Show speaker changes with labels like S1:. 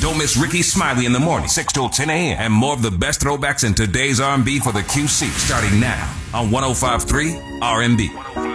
S1: Don't miss Ricky Smiley in the morning, 6 till 10 a.m. And more of the best throwbacks in today's R&B for the QC, starting now on 105.3 R&B.